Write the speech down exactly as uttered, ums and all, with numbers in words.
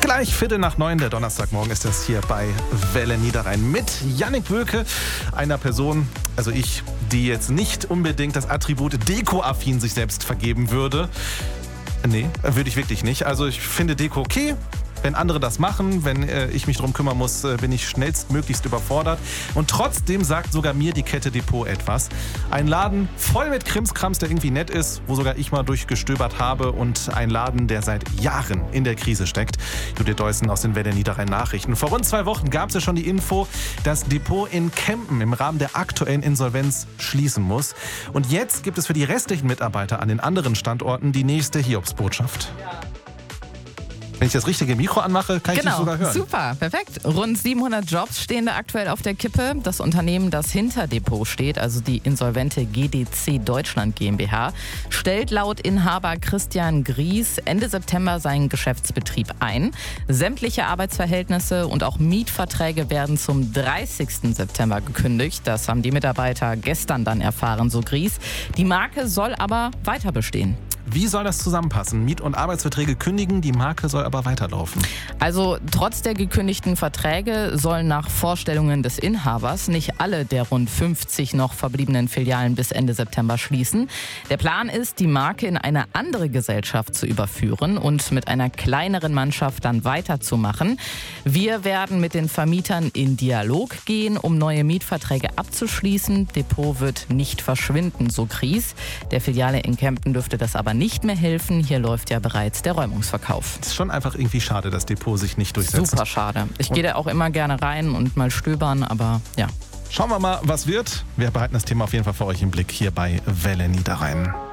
Gleich Viertel nach neun, der Donnerstagmorgen ist das hier bei Welle Niederrhein mit Yannick Wölke, einer Person, also ich, die jetzt nicht unbedingt das Attribut Deko-affin sich selbst vergeben würde. Nee, würde ich wirklich nicht. Also ich finde Deko okay. Wenn andere das machen, wenn äh, ich mich darum kümmern muss, äh, bin ich schnellstmöglichst überfordert. Und trotzdem sagt sogar mir die Kette Depot etwas. Ein Laden voll mit Krimskrams, der irgendwie nett ist, wo sogar ich mal durchgestöbert habe. Und ein Laden, der seit Jahren in der Krise steckt. Judith Deussen aus den Welle Niederrhein Nachrichten. Vor rund zwei Wochen gab es ja schon die Info, dass Depot in Kempen im Rahmen der aktuellen Insolvenz schließen muss. Und jetzt gibt es für die restlichen Mitarbeiter an den anderen Standorten die nächste Hiobsbotschaft. Ja. Wenn ich das richtige Mikro anmache, kann ich genau, dich sogar hören. Super, perfekt. Rund siebenhundert Jobs stehen da aktuell auf der Kippe. Das Unternehmen, das hinter Depot steht, also die insolvente G D C Deutschland GmbH, stellt laut Inhaber Christian Gries Ende September seinen Geschäftsbetrieb ein. Sämtliche Arbeitsverhältnisse und auch Mietverträge werden zum dreißigsten September gekündigt. Das haben die Mitarbeiter gestern dann erfahren, so Gries. Die Marke soll aber weiter bestehen. Wie soll das zusammenpassen? Miet- und Arbeitsverträge kündigen, die Marke soll aber weiterlaufen. Also trotz der gekündigten Verträge sollen nach Vorstellungen des Inhabers nicht alle der rund fünfzig noch verbliebenen Filialen bis Ende September schließen. Der Plan ist, die Marke in eine andere Gesellschaft zu überführen und mit einer kleineren Mannschaft dann weiterzumachen. Wir werden mit den Vermietern in Dialog gehen, um neue Mietverträge abzuschließen. Depot wird nicht verschwinden, so Gries. Der Filiale in Kempen dürfte das aber nicht mehr helfen. Hier läuft ja bereits der Räumungsverkauf. Es ist schon einfach irgendwie schade, dass Depot sich nicht durchsetzt. Super schade. Ich gehe da auch immer gerne rein und mal stöbern, aber ja. Schauen wir mal, was wird. Wir behalten das Thema auf jeden Fall für euch im Blick hier bei Welle Niederrhein.